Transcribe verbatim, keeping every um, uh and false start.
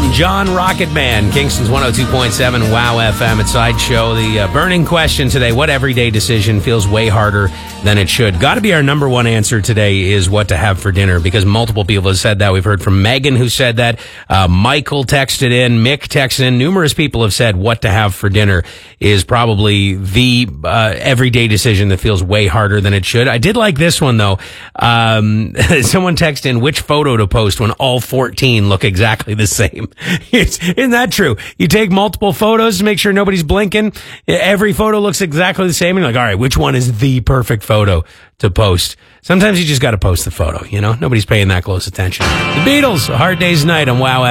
from John Rocketman, Kingston's one oh two point seven Wow F M at Sideshow. The uh, burning question today, what everyday decision feels way harder than it should? Got to be our number one answer today is what to have for dinner, because multiple people have said that. We've heard from Megan who said that. Uh, Michael texted in, Mick texted in. Numerous people have said what to have for dinner is probably the uh, everyday decision that feels way harder than it should. I did like this one, though. Um, someone texted in which photo to post when all fourteen look exactly the same. It's, isn't that true? You take multiple photos to make sure nobody's blinking. Every photo looks exactly the same. And you're like, all right, which one is the perfect photo to post? Sometimes you just got to post the photo, you know? Nobody's paying that close attention. The Beatles, A Hard Day's Night on Wow